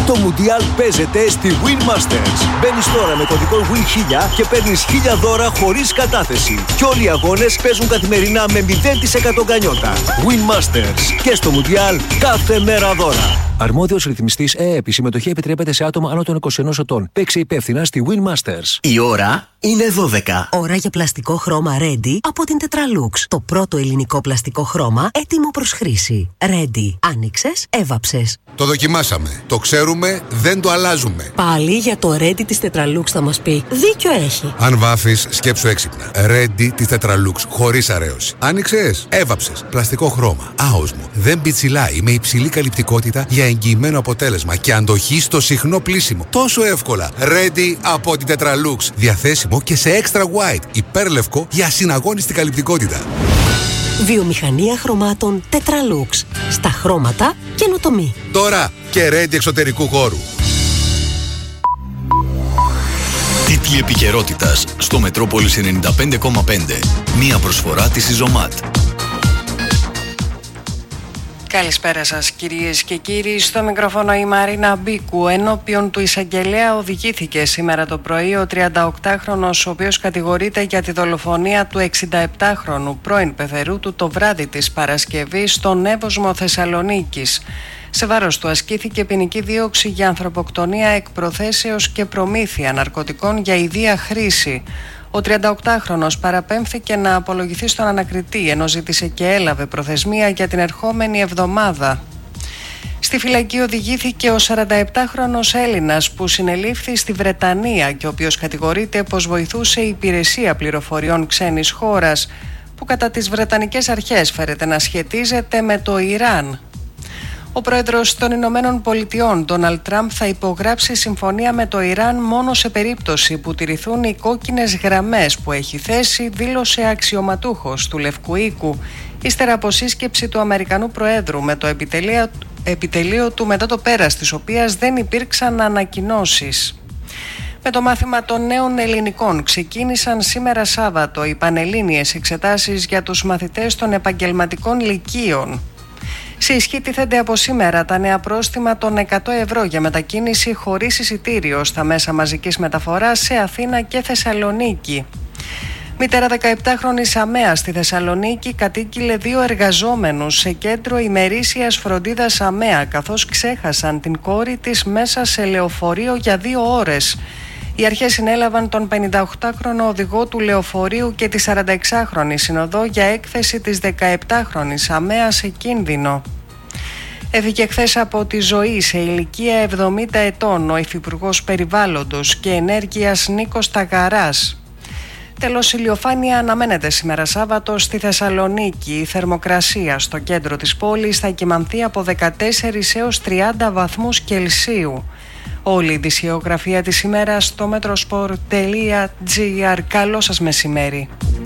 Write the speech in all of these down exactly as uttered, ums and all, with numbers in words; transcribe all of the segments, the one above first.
Το Μουντιάλ παίζεται στη Win Masters. Μπαίνεις τώρα με κωδικό Win χίλια και παίρνεις χίλια δώρα χωρίς κατάθεση. Και όλοι οι αγώνες παίζουν καθημερινά με μηδέν τοις εκατό γκανιότα. Win Masters. Και στο Μουντιάλ κάθε μέρα δώρα. Αρμόδιος ρυθμιστής ΕΕΠ. Η συμμετοχή επιτρέπεται σε άτομα άνω των είκοσι ενός ετών. Παίξε υπεύθυνα στη Win Masters. Η ώρα είναι δώδεκα. Ώρα για πλαστικό χρώμα Ready από την Tetralux. Το πρώτο ελληνικό πλαστικό χρώμα έτοιμο προς χρήση. Ready. Άνοιξες, έβαψες. Το δοκιμάσαμε. Το ξέρουμε, δεν το αλλάζουμε. Πάλι για το Ready της Tetralux θα μας πει. Δίκιο έχει. Αν βάφεις, σκέψου έξυπνα. Ready της Tetralux, χωρίς αρέωση. Άνοιξες, έβαψες. Πλαστικό χρώμα. Άοσμο. Δεν πιτσιλάει. Με υψηλή καλυπτικότητα για εγγυημένο αποτέλεσμα και αντοχή στο συχνό πλύσιμο. Τόσο εύκολα. Ready από την Tetralux. Διαθέσιμο και σε extra white. Υπέρλευκο για ασυναγώνιστη καλυπτικότητα. Βιομηχανία χρωμάτων Tetralux. Στα χρώματα καινοτομή. Τώρα και Ready εξωτερικού χώρου. Τίτλοι επικαιρότητας στο Μετρόπολης ενενήντα πέντε κόμμα πέντε. Μία προσφορά της Ιζωμάτ. Καλησπέρα σας κυρίες και κύριοι, στο μικρόφωνο η Μαρίνα Μπίκου. Ενώπιον του εισαγγελέα οδηγήθηκε σήμερα το πρωί ο τριανταοκτάχρονος, ο οποίος κατηγορείται για τη δολοφονία του εξινταεπτάχρονου πρώην πεθερού του το βράδυ της Παρασκευής στον Εύωσμο Θεσσαλονίκης. Σε βάρος του ασκήθηκε ποινική δίωξη για ανθρωποκτονία εκ προθέσεως και προμήθεια ναρκωτικών για ιδία χρήση. Ο τριανταοκτάχρονος παραπέμφθηκε να απολογηθεί στον ανακριτή, ενώ ζήτησε και έλαβε προθεσμία για την ερχόμενη εβδομάδα. Στη φυλακή οδηγήθηκε ο σαρανταεπτάχρονος Έλληνας που συνελήφθη στη Βρετανία και ο οποίος κατηγορείται πως βοηθούσε η υπηρεσία πληροφοριών ξένης χώρας, που κατά τις βρετανικές αρχές φέρεται να σχετίζεται με το Ιράν. Ο πρόεδρος των Ηνωμένων Πολιτειών, Ντόναλντ Τραμπ, θα υπογράψει συμφωνία με το Ιράν μόνο σε περίπτωση που τηρηθούν οι κόκκινες γραμμές που έχει θέσει, δήλωσε αξιωματούχος του Λευκού Οίκου, ύστερα από σύσκεψη του Αμερικανού Προέδρου με το επιτελείο, επιτελείο του μετά το πέρας της οποίας δεν υπήρξαν ανακοινώσεις. Με το μάθημα των νέων ελληνικών ξεκίνησαν σήμερα Σάββατο οι πανελλήνιες εξετάσεις για τους μαθητές των επαγγελματικών λυκείων. Σε ισχύ τίθενται από σήμερα τα νέα πρόστιμα των εκατό ευρώ για μετακίνηση χωρίς εισιτήριο στα μέσα μαζικής μεταφοράς σε Αθήνα και Θεσσαλονίκη. Μητέρα δεκαεπτάχρονης αμαία στη Θεσσαλονίκη κατήγγειλε δύο εργαζόμενους σε κέντρο ημερήσιας φροντίδας αμαία, καθώς ξέχασαν την κόρη της μέσα σε λεωφορείο για δύο ώρες. Οι αρχές συνέλαβαν τον πενηνταοκτάχρονο οδηγό του λεωφορείου και τη σαρανταεξάχρονη συνοδό για έκθεση της δεκαεπτάχρονης αμαία σε κίνδυνο. Έφυγε χθες από τη ζωή σε ηλικία εβδομήντα ετών ο Υφυπουργός Περιβάλλοντος και Ενέργειας Νίκος Ταγαράς. Τέλος, ηλιοφάνεια αναμένεται σήμερα Σάββατο στη Θεσσαλονίκη. Η θερμοκρασία στο κέντρο της πόλης θα κυμανθεί από δεκατέσσερις έως τριάντα βαθμούς Κελσίου. Όλη η ειδησιογραφία της ημέρας στο metrosport τελεία gr. Καλό σας μεσημέρι.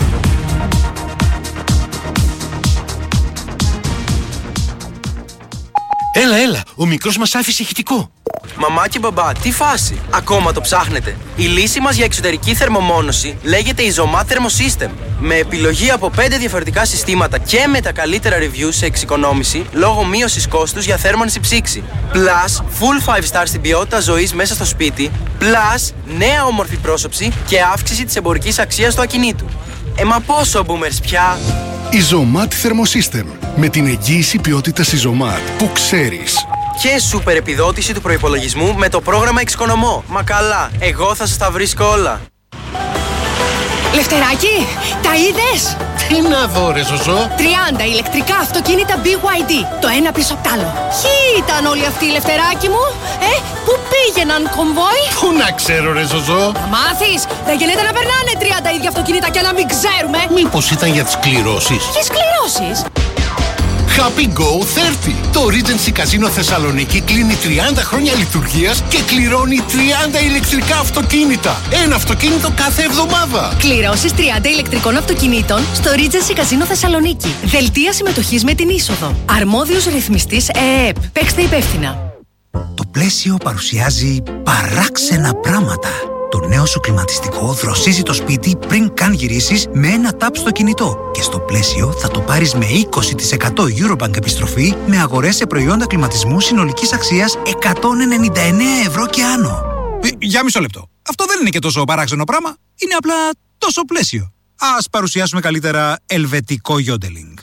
Έλα, έλα, ο μικρός μας άφησε ηχητικό. Μαμά και μπαμπά, τι φάση, ακόμα το ψάχνετε? Η λύση μας για εξωτερική θερμομόνωση λέγεται Izomat Thermosystem. Με επιλογή από πέντε διαφορετικά συστήματα και με τα καλύτερα reviews σε εξοικονόμηση λόγω μείωσης κόστους για θέρμανση ψήξη. Plus, full five star στην ποιότητα ζωής μέσα στο σπίτι. Plus, νέα όμορφη πρόσωψη και αύξηση της εμπορικής αξίας του ακινήτου. Ε, μα πόσο boomers πια! Izomat Thermosystem. Με την εγγύηση ποιότητας Izomat που ξέρεις. Και σούπερ επιδότηση του προϋπολογισμού με το πρόγραμμα Εξοικονομώ. Μα καλά, εγώ θα σας τα βρίσκω όλα. Λευτεράκι, τα είδες? Τι να δω ρε Ζωζό? τριάντα ηλεκτρικά αυτοκίνητα μπι γουάι ντι, το ένα πίσω απ' τ' άλλο. Ποιοι ήταν όλοι αυτοί, Λευτεράκι μου? Ε, πού πήγαιναν, κομβόι? Πού να ξέρω ρε Ζωζό? Θα μάθεις, δεν γίνεται να περνάνε τριάντα ίδια αυτοκίνητα και να μην ξέρουμε. Μήπως ήταν για τις κληρώσεις? Ποιες κληρώσεις? Happy Go τριάντα. Το Regency Casino Θεσσαλονίκη κλείνει τριάντα χρόνια λειτουργίας και κληρώνει τριάντα ηλεκτρικά αυτοκίνητα. Ένα αυτοκίνητο κάθε εβδομάδα. Κληρώσεις τριάντα ηλεκτρικών αυτοκινήτων στο Regency Casino Θεσσαλονίκη. Δελτία συμμετοχής με την είσοδο. Αρμόδιος ρυθμιστής ΕΕΠ. Παίξτε υπεύθυνα. Το πλαίσιο παρουσιάζει παράξενα πράγματα. Το νέο σου κλιματιστικό δροσίζει το σπίτι πριν καν γυρίσεις με ένα τάπ στο κινητό. Και στο πλαίσιο θα το πάρεις με είκοσι τοις εκατό Eurobank επιστροφή με αγορές σε προϊόντα κλιματισμού συνολικής αξίας εκατόν ενενήντα εννέα ευρώ και άνω. Ε, για μισό λεπτό. Αυτό δεν είναι και τόσο παράξενο πράγμα. Είναι απλά τόσο πλαίσιο. Ας παρουσιάσουμε καλύτερα ελβετικό γιόντελινγκ.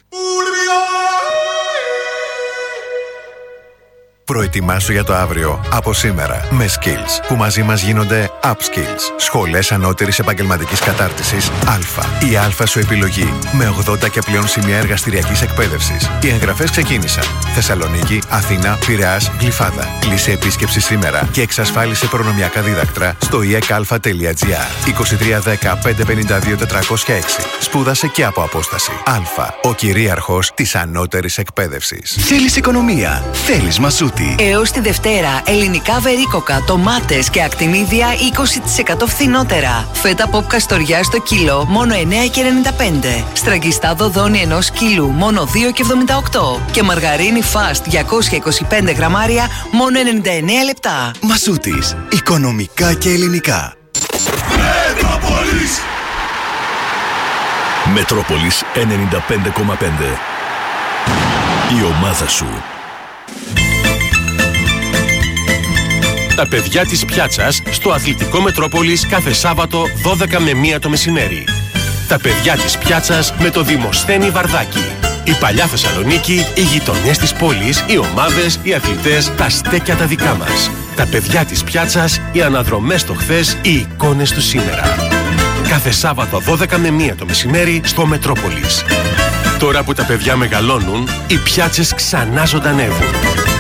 Προετοιμάσου για το αύριο από σήμερα με Skills, που μαζί μας γίνονται Upskills. Σχολές ανώτερης επαγγελματικής κατάρτισης Α. Η Α σου επιλογή με ογδόντα και πλέον σημεία εργαστηριακής εκπαίδευσης. Οι εγγραφές ξεκίνησαν. Θεσσαλονίκη, Αθήνα, Πειραιάς, Γλυφάδα. Κλείσε επίσκεψη σήμερα και εξασφάλισε προνομιακά δίδακτρα στο ι εκ α τελεία τζι άρ. είκοσι τρία δέκα πεντακόσια πενήντα δύο τετρακόσια έξι. Σπούδασε και από απόσταση. Α. Ο κυρίαρχος της ανώτερης εκπαίδευσης. Θέλεις οικονομία. Θέλεις Μασούτη. Έως τη Δευτέρα, ελληνικά βερίκοκα, τομάτες και ακτινίδια είκοσι τοις εκατό φθηνότερα. Φέτα ποπ καστοριά στο κιλό μόνο εννέα και ενενήντα πέντε. Στραγγιστά δοδόνι ενός κιλού μόνο δύο και εβδομήντα οκτώ. Και μαργαρίνη Fast διακόσια είκοσι πέντε γραμμάρια μόνο ενενήντα εννέα λεπτά. Μασούτης. Οικονομικά και ελληνικά. Μετρόπολης. Μετρόπολης ενενήντα πέντε κόμμα πέντε. Η ομάδα σου. Τα παιδιά της πιάτσας στο Αθλητικό Μετρόπολης κάθε Σάββατο δώδεκα με μία το μεσημέρι. Τα παιδιά της πιάτσας με το Δημοσθένη Βαρδάκη. Η παλιά Θεσσαλονίκη, οι γειτονιές της πόλης, οι ομάδες, οι αθλητές, τα στέκια τα δικά μας. Τα παιδιά της πιάτσας, οι αναδρομές στο χθες, οι εικόνες του σήμερα. Κάθε Σάββατο δώδεκα με μία το μεσημέρι στο Μετρόπολης. Τώρα που τα παιδιά μεγαλώνουν, οι πιάτσες ξανά ζωντανεύουν.